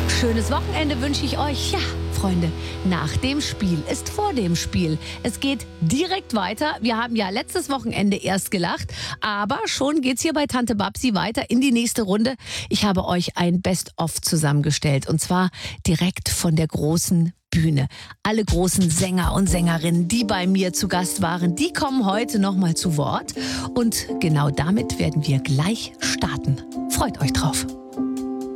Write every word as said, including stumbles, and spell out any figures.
Schönes Wochenende wünsche ich euch. Ja, Freunde, nach dem Spiel ist vor dem Spiel. Es geht direkt weiter. Wir haben ja letztes Wochenende erst gelacht, aber schon geht's hier bei Tante Babsi weiter in die nächste Runde. Ich habe euch ein Best-of zusammengestellt und zwar direkt von der großen Bühne. Alle großen Sänger und Sängerinnen, die bei mir zu Gast waren, die kommen heute nochmal zu Wort. Und genau damit werden wir gleich starten. Freut euch drauf.